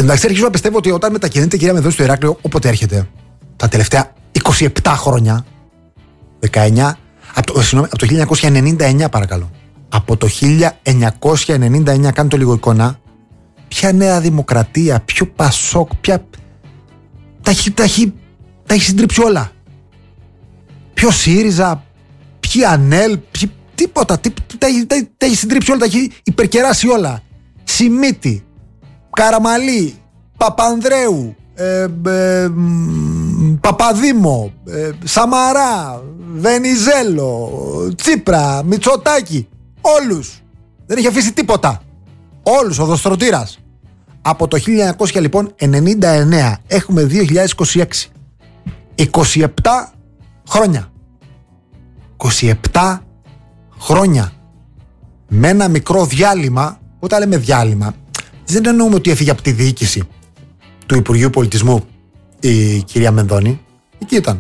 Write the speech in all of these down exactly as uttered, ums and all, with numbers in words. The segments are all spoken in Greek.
Εντάξει, αρχίζω να πιστεύω ότι όταν μετακινείται η κυρία Μενδώνη στο Ηράκλειο, όποτε έρχεται, τα τελευταία είκοσι επτά χρόνια, δεκαεννιά, από το, συγγνώμη, από το χίλια εννιακόσια ενενήντα εννιά παρακαλώ. Από το χίλια εννιακόσια ενενήντα εννιά, κάντε το λίγο εικόνα, ποια Νέα Δημοκρατία, ποιο Πασόκ, ποια. Τα έχει, τα έχει, τα έχει συντρίψει όλα. Ποιο ΣΥΡΙΖΑ, ποιο ΑΝΕΛ, ποιο, τίποτα. Τι, τα, τα, τα έχει συντρίψει όλα, τα έχει υπερκεράσει όλα. Σιμίτη, Καραμαλή, Παπανδρέου, ε, ε, Παπαδήμο, ε, Σαμαρά, Βενιζέλο, Τσίπρα, Μητσοτάκη. Όλους. Δεν έχει αφήσει τίποτα. Όλους, ο Δοστρωτήρας. Από το χίλια εννιακόσια ενενήντα εννέα έχουμε δύο χιλιάδες είκοσι έξι. είκοσι επτά χρόνια. είκοσι επτά χρόνια. Με ένα μικρό διάλειμμα. Όταν λέμε διάλειμμα, δεν εννοούμε ότι έφυγε από τη διοίκηση του Υπουργείου Πολιτισμού η κυρία Μενδώνη. Εκεί ήταν.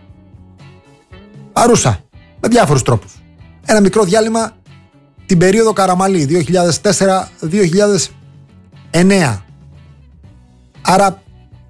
Παρούσα. Με διάφορους τρόπους. Ένα μικρό διάλειμμα την περίοδο Καραμαλή δύο χιλιάδες τέσσερα με δύο χιλιάδες εννέα. Άρα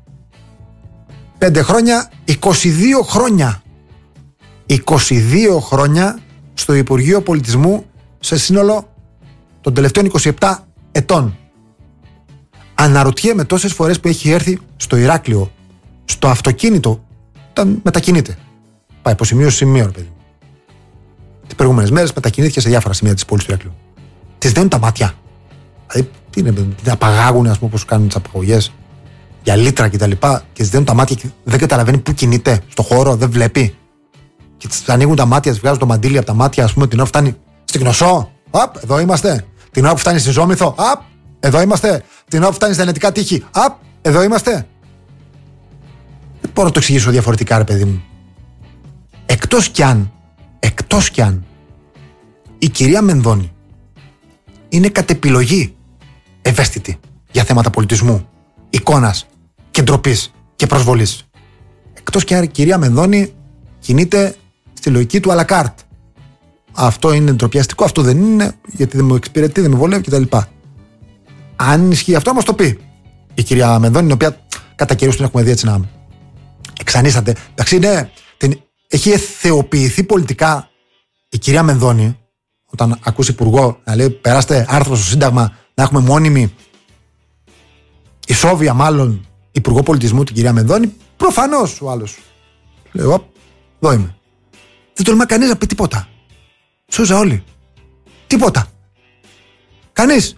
πέντε χρόνια, είκοσι δύο χρόνια. είκοσι δύο χρόνια στο Υπουργείο Πολιτισμού σε σύνολο των τελευταίων είκοσι επτά ετών. Αναρωτιέμαι τόσες φορές που έχει έρθει στο Ηράκλειο, στο αυτοκίνητο, όταν μετακινείται. Πάει από σημείο σε σημείο, ρε παιδί μου. Τις προηγούμενες μέρες μετακινήθηκε σε διάφορα σημεία της πόλης του Ηράκλειου. Τις δένουν τα μάτια. Δηλαδή, τι είναι, την απαγάγουν, ας πούμε, όπως κάνουν τις απαγωγές για λίτρα κτλ. Και, και τις δένουν τα μάτια και δεν καταλαβαίνει πού κινείται στο χώρο, δεν βλέπει. Και τις ανοίγουν τα μάτια, τις βγάζουν το μαντίλι από τα μάτια, ας πούμε, την ώρα που φτάνει στην Κνωσό. Απ, εδώ είμαστε. Την ώρα που φτάνει στη Ζόμηθο. Απ, εδώ είμαστε. Την ώρα που φτάνει στα Ενετικά Τείχη. Απ, εδώ είμαστε. Δεν μπορώ να το εξηγήσω διαφορετικά, ρε παιδί μου. Εκτός κι αν, εκτός κι αν η κυρία Μενδώνη είναι κατ' επιλογή ευαίσθητη για θέματα πολιτισμού, εικόνας και ντροπής και προσβολής. Εκτός κι αν η κυρία Μενδώνη κινείται στη λογική του à la carte. Αυτό είναι ντροπιαστικό, αυτό δεν είναι, γιατί δεν μου εξυπηρετεί, δεν με βολεύει κτλ. Αν ισχύει αυτό, μας το πει η κυρία Μενδώνη, την οποία κατά καιρούς την έχουμε δει έτσι να εξανίσταται. Εντάξει, ναι, την... έχει εθεοποιηθεί πολιτικά η κυρία Μενδώνη, όταν ακούσει υπουργό να λέει περάστε άρθρο στο Σύνταγμα να έχουμε μόνιμη ισόβια μάλλον υπουργό πολιτισμού την κυρία Μενδώνη. Προφανώς ο άλλος λέει, οπ, εδώ είμαι. Δεν τολμά κανείς να πει τίποτα. Σούζα όλοι. Τίποτα. Κανείς.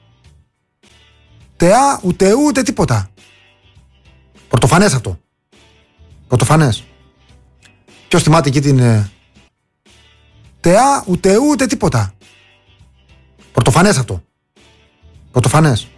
Τεά, ούτε ούτε τίποτα. Πρωτοφανές αυτό. Πρωτοφανές. Ποιος θυμάται εκεί την ε... Τεά, ούτε ούτε τίποτα. Πρωτοφανές αυτό. Πρωτοφανές.